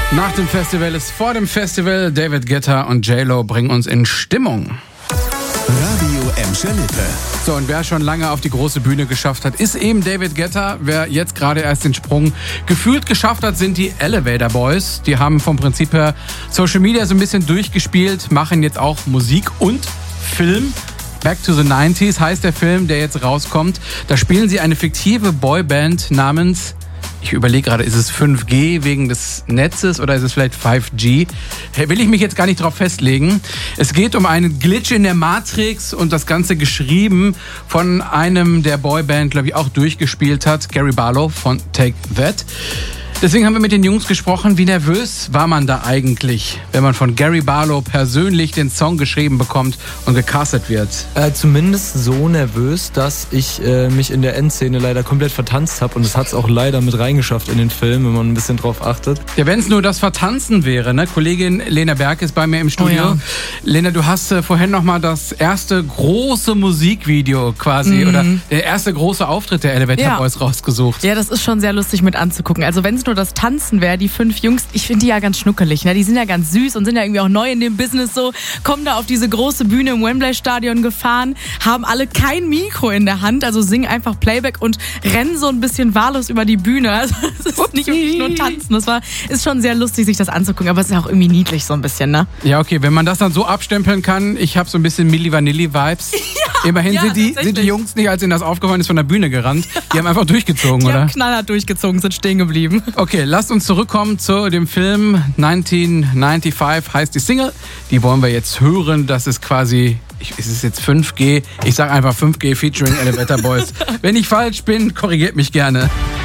Nach dem Festival ist vor dem Festival. David Guetta und J-Lo bringen uns in Stimmung. Radio Emscher Lippe. So, und wer schon lange auf die große Bühne geschafft hat, ist eben David Guetta. Wer jetzt gerade erst den Sprung gefühlt geschafft hat, sind die Elevator Boys. Die haben vom Prinzip her Social Media so ein bisschen durchgespielt, machen jetzt auch Musik und Film. Back to the 90s heißt der Film, der jetzt rauskommt. Da spielen sie eine fiktive Boyband namens... Ich überlege gerade, ist es 5G wegen des Netzes oder ist es vielleicht 5G? Will ich mich jetzt gar nicht drauf festlegen. Es geht um einen Glitch in der Matrix und das Ganze geschrieben von einem, der Boyband, glaube ich, auch durchgespielt hat, Gary Barlow von Take That. Deswegen haben wir mit den Jungs gesprochen, wie nervös war man da eigentlich, wenn man von Gary Barlow persönlich den Song geschrieben bekommt und gecastet wird? Zumindest so nervös, dass ich mich in der Endszene leider komplett vertanzt habe und es hat es auch leider mit reingeschafft in den Film, wenn man ein bisschen drauf achtet. Ja, wenn es nur das Vertanzen wäre, ne? Kollegin Lena Berg ist bei mir im Studio. Oh ja. Lena, du hast vorhin nochmal das erste große Musikvideo quasi oder der erste große Auftritt der Elevator Boys rausgesucht. Ja, das ist schon sehr lustig mit anzugucken. Also wenn es nur das Tanzen wäre, die 5 Jungs, ich finde die ja ganz schnuckelig, ne? Die sind ja ganz süß und sind ja irgendwie auch neu in dem Business so, kommen da auf diese große Bühne im Wembley-Stadion gefahren, haben alle kein Mikro in der Hand, also singen einfach Playback und rennen so ein bisschen wahllos über die Bühne. Also es ist nicht wirklich nur Tanzen, ist schon sehr lustig, sich das anzugucken, aber es ist ja auch irgendwie niedlich so ein bisschen, ne? Ja, okay, wenn man das dann so abstempeln kann, ich habe so ein bisschen Milli Vanilli-Vibes. Ja, immerhin sind die Jungs nicht, als ihnen das aufgefallen ist, von der Bühne gerannt. Die haben einfach durchgezogen, oder? Die haben knallhart durchgezogen, sind stehen geblieben. Okay, lasst uns zurückkommen zu dem Film 1995 heißt die Single. Die wollen wir jetzt hören. Das ist quasi, ist es jetzt 5G? Ich sage einfach 5G featuring Elevator Boys. Wenn ich falsch bin, korrigiert mich gerne.